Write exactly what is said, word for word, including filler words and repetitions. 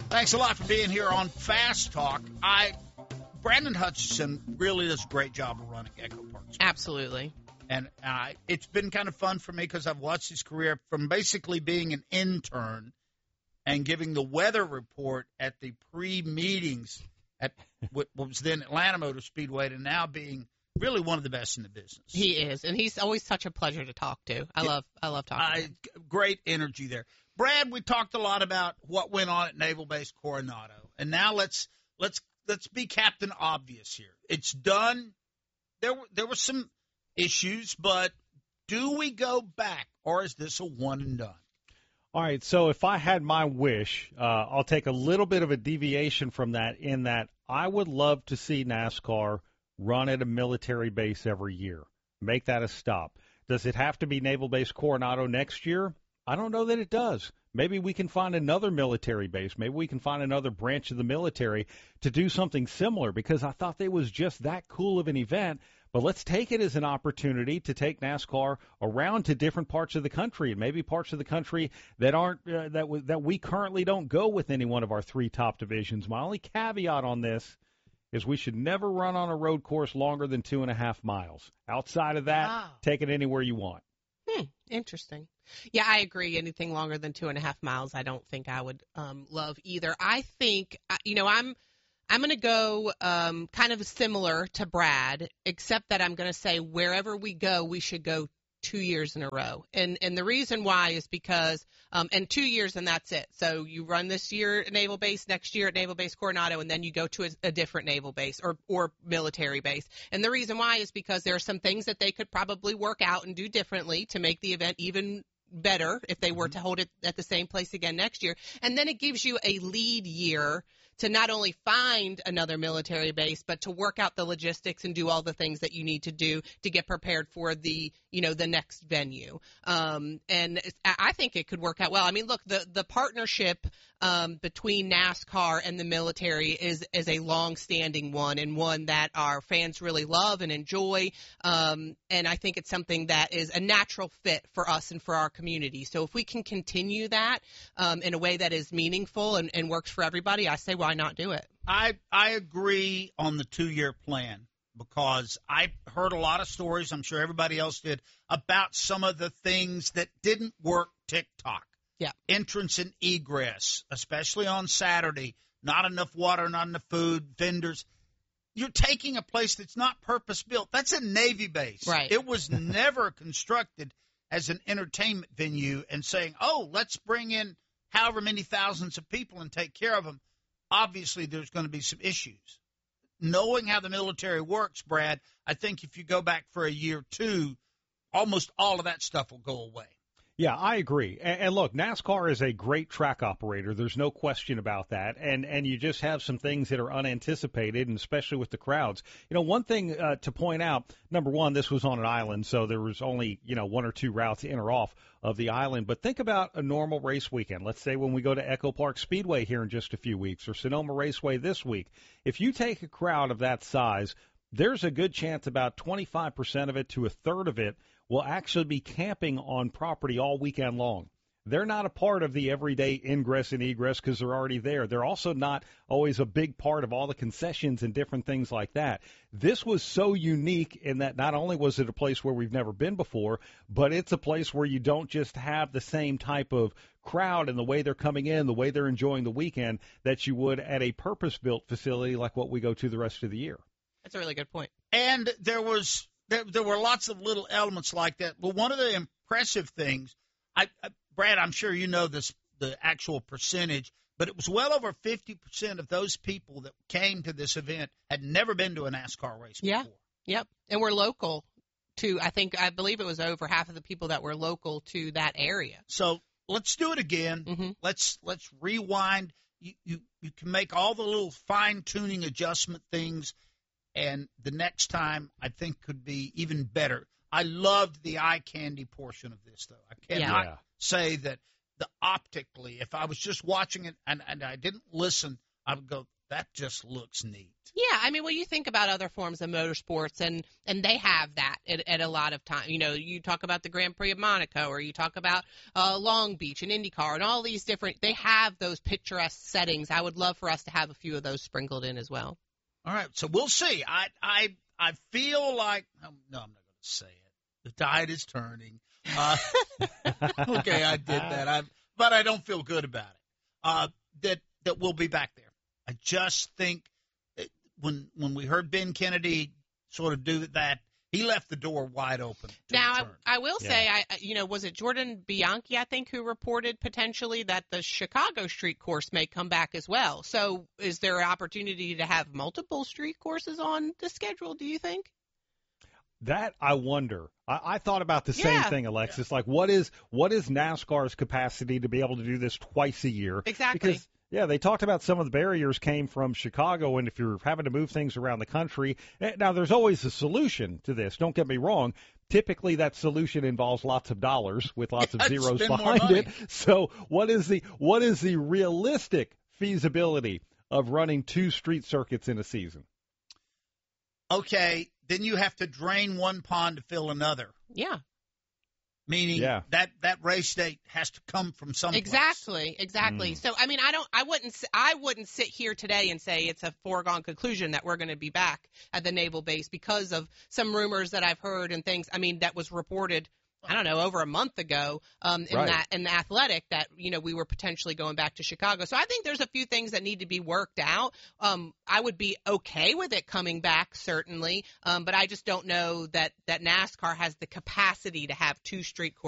Thanks a lot for being here on Fast Talk. I, Brandon Hutchison really does a great job of running Echo Park. Absolutely. And uh, it's been kind of fun for me because I've watched his career from basically being an intern and giving the weather report at the pre-meetings at what was then Atlanta Motor Speedway to now being really one of the best in the business. He is, and he's always such a pleasure to talk to. I love I love talking I, to him. Great energy there. Brad, we talked a lot about what went on at Naval Base Coronado, and now let's let's let's be Captain Obvious here. It's done. There were there were some issues, but do we go back, or is this a one and done? All right, so if I had my wish, uh, I'll take a little bit of a deviation from that in that I would love to see NASCAR run at a military base every year. Make that a stop. Does it have to be Naval Base Coronado next year? I don't know that it does. Maybe we can find another military base. Maybe we can find another branch of the military to do something similar because I thought it was just that cool of an event. But let's take it as an opportunity to take NASCAR around to different parts of the country and maybe parts of the country that aren't uh, that w- that we currently don't go with any one of our three top divisions. My only caveat on this is we should never run on a road course longer than two and a half miles. Outside of that, Wow. take it anywhere you want. Hmm, interesting. Yeah, I agree. Anything longer than two and a half miles, I don't think I would um, love either. I think, you know, I'm I'm going to go um, kind of similar to Brad, except that I'm going to say wherever we go, we should go two years in a row. And and the reason why is because, um, and two years and that's it. So you run this year at Naval Base, next year at Naval Base Coronado, and then you go to a, a different naval base or, or military base. And the reason why is because there are some things that they could probably work out and do differently to make the event even better if they were to hold it at the same place again next year. And then it gives you a lead year to not only find another military base, but to work out the logistics and do all the things that you need to do to get prepared for the, you know, the next venue. Um, and I think it could work out well. I mean, look, the, the partnership um, between NASCAR and the military is, is a long-standing one and one that our fans really love and enjoy. Um, and I think it's something that is a natural fit for us and for our community. So if we can continue that um, in a way that is meaningful and, and works for everybody, I say, why not do it? I I agree on the two-year plan because I heard a lot of stories, I'm sure everybody else did, about some of the things that didn't work TikTok. Yeah. Entrance and egress, especially on Saturday, not enough water, not enough food, vendors. You're taking a place that's not purpose-built. That's a Navy base. Right. It was never constructed as an entertainment venue and saying, oh, let's bring in however many thousands of people and take care of them. Obviously, there's going to be some issues. Knowing how the military works, Brad, I think if you go back for a year or two, almost all of that stuff will go away. Yeah, I agree. And, and look, NASCAR is a great track operator. There's no question about that. And and you just have some things that are unanticipated, and especially with the crowds. You know, one thing uh, to point out, number one, this was on an island, so there was only, you know, one or two routes in or off of the island. But think about a normal race weekend. Let's say when we go to Echo Park Speedway here in just a few weeks or Sonoma Raceway this week. If you take a crowd of that size, there's a good chance about twenty-five percent of it to a third of it will actually be camping on property all weekend long. They're not a part of the everyday ingress and egress because they're already there. They're also not always a big part of all the concessions and different things like that. This was so unique in that not only was it a place where we've never been before, but it's a place where you don't just have the same type of crowd and the way they're coming in, the way they're enjoying the weekend that you would at a purpose-built facility like what we go to the rest of the year. That's a really good point. And there was there, there were lots of little elements like that. Well, one of the impressive things, I, I, Brad, I'm sure you know this, the actual percentage, but it was well over fifty percent of those people that came to this event had never been to a NASCAR race Yeah. before. Yep. And we're local to, I think, I believe it was over half of the people that were local to that area. So let's do it again. Mm-hmm. Let's let's rewind. You, you you can make all the little fine-tuning adjustment things, and the next time I think could be even better. I loved the eye candy portion of this, though. I cannot Yeah. say that the optically, if I was just watching it and, and I didn't listen, I would go, that just looks neat. Yeah, I mean, when you think about other forms of motorsports, and and they have that at, at a lot of time. You know, you talk about the Grand Prix of Monaco, or you talk about uh, Long Beach and IndyCar, and all these different. They have those picturesque settings. I would love for us to have a few of those sprinkled in as well. All right, so we'll see. I I I feel like oh, no, I'm not going to say it. The tide is turning. Uh, okay, I did that. I but I don't feel good about it. Uh, that that we'll be back there. I just think it, when when we heard Ben Kennedy sort of do that, he left the door wide open. To now, return. I, I will Yeah. say, I you know, was it Jordan Bianchi, I think, who reported potentially that the Chicago street course may come back as well. So is there an opportunity to have multiple street courses on the schedule, do you think? That I wonder. I, I thought about the same Yeah. thing, Alexis. Like, what is what is NASCAR's capacity to be able to do this twice a year? Exactly. Because yeah, they talked about some of the barriers came from Chicago, and if you're having to move things around the country, eh, now there's always a solution to this. Don't get me wrong. Typically, that solution involves lots of dollars with lots of Yeah, zeros spend more behind money. it. So, what is the what is the realistic feasibility of running two street circuits in a season? Okay, then you have to drain one pond to fill another. Yeah. Meaning Yeah. that that race date has to come from someplace. Exactly, exactly. Mm. So, I mean, I don't, I wouldn't, s- I wouldn't sit here today and say it's a foregone conclusion that we're going to be back at the naval base because of some rumors that I've heard and things. I mean, that was reported, I don't know, over a month ago, um, in Right. that in the Athletic that you know we were potentially going back to Chicago. So I think there's a few things that need to be worked out. Um, I would be okay with it coming back certainly, um, but I just don't know that that NASCAR has the capacity to have two street courses